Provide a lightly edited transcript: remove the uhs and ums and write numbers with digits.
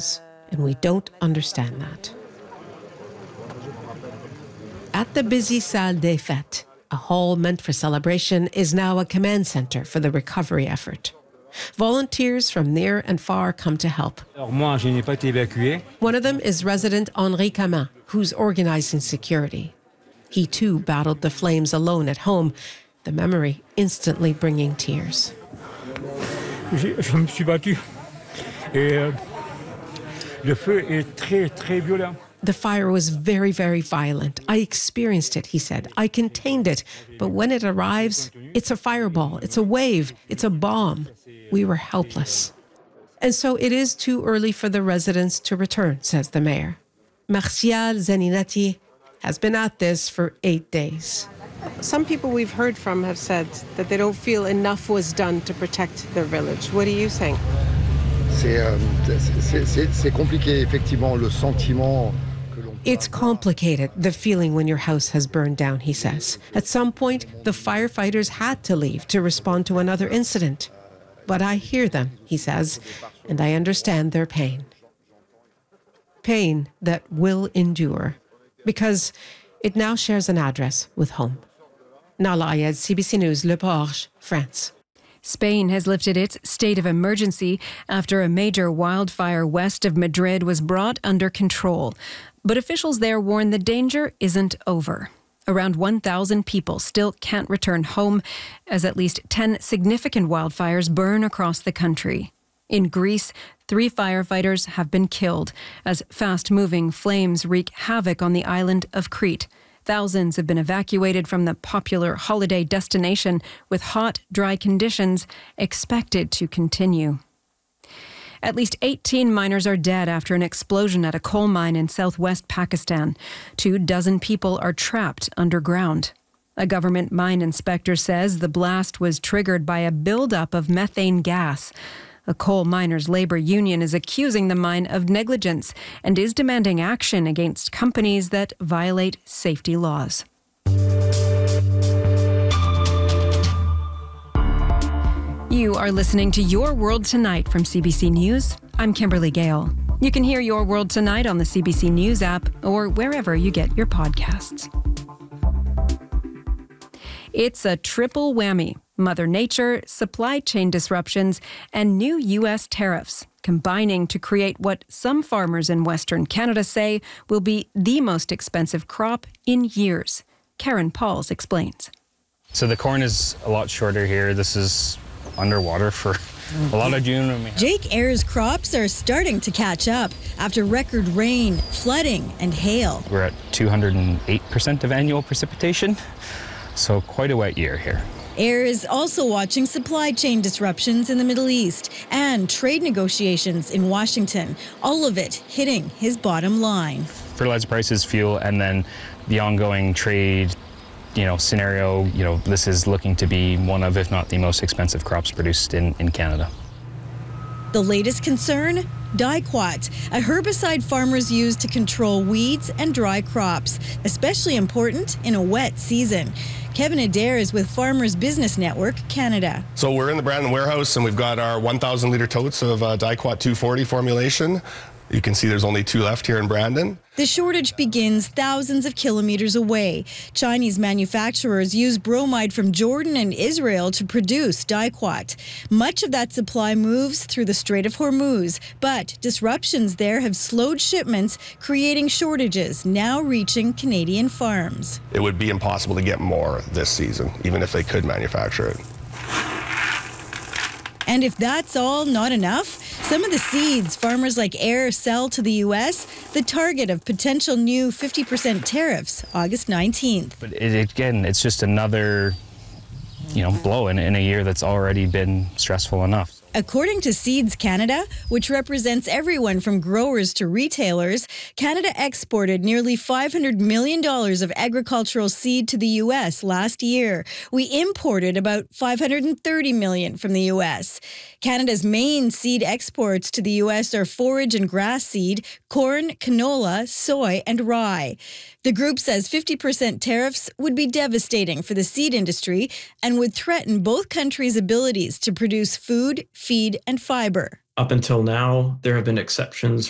says, and we don't understand that. At the busy Salle des Fêtes, a hall meant for celebration is now a command center for the recovery effort. Volunteers from near and far come to help. One of them is resident Henri Camin, who's organizing security. He too battled the flames alone at home, the memory instantly bringing tears. Je me suis battu. Et le feu est très, très violent. The fire was very, very violent. I experienced it, he said. I contained it. But when it arrives, it's a fireball, it's a wave, it's a bomb. We were helpless. And so it is too early for the residents to return, says the mayor. Martial Zaninetti has been at this for 8 days. Some people we've heard from have said that they don't feel enough was done to protect their village. What do you think? C'est compliqué, effectivement, le sentiment. It's complicated, the feeling when your house has burned down, he says. At some point, the firefighters had to leave to respond to another incident. But I hear them, he says, and I understand their pain. Pain that will endure, because it now shares an address with home. Nahlah Ayed, CBC News, Le Porge, France. Spain has lifted its state of emergency after a major wildfire west of Madrid was brought under control. But officials there warn the danger isn't over. Around 1,000 people still can't return home as at least 10 significant wildfires burn across the country. In Greece, 3 firefighters have been killed as fast-moving flames wreak havoc on the island of Crete. Thousands have been evacuated from the popular holiday destination with hot, dry conditions expected to continue. At least 18 miners are dead after an explosion at a coal mine in southwest Pakistan. 24 people are trapped underground. A government mine inspector says the blast was triggered by a buildup of methane gas. A coal miners' labor union is accusing the mine of negligence and is demanding action against companies that violate safety laws. You are listening to Your World Tonight from CBC News. I'm Kimberly Gale. You can hear Your World Tonight on the CBC News app or wherever you get your podcasts. It's a triple whammy: Mother Nature, supply chain disruptions, and new U.S. tariffs, combining to create what some farmers in Western Canada say will be the most expensive crop in years. Karen Pauls explains. So the corn is a lot shorter here. This is underwater for a lot of June. Jake Ayres' crops are starting to catch up after record rain, flooding, and hail. We're at 208% of annual precipitation, so quite a wet year here. Ayres also watching supply chain disruptions in the Middle East and trade negotiations in Washington, all of it hitting his bottom line. Fertilizer prices, fuel, and then the ongoing trade scenario, this is looking to be one of, if not the most expensive crops produced in Canada. The latest concern? Diquat, a herbicide farmers use to control weeds and dry crops, especially important in a wet season. Kevin Adair is with Farmers Business Network Canada. So we're in the Brandon warehouse and we've got our 1,000-litre totes of Diquat 240 formulation. You can see there's only 2 left here in Brandon. The shortage begins thousands of kilometers away. Chinese manufacturers use bromide from Jordan and Israel to produce Diquat. Much of that supply moves through the Strait of Hormuz, but disruptions there have slowed shipments, creating shortages now reaching Canadian farms. It would be impossible to get more this season, even if they could manufacture it. And if that's all not enough, some of the seeds farmers like Ayres sell to the U.S., the target of potential new 50% tariffs, August 19th. But it's just another, blow in a year that's already been stressful enough. According to Seeds Canada, which represents everyone from growers to retailers, Canada exported nearly $500 million of agricultural seed to the U.S. last year. We imported about $530 million from the U.S. Canada's main seed exports to the U.S. are forage and grass seed, corn, canola, soy, and rye. The group says 50% tariffs would be devastating for the seed industry and would threaten both countries' abilities to produce food, feed, and fiber. Up until now, there have been exceptions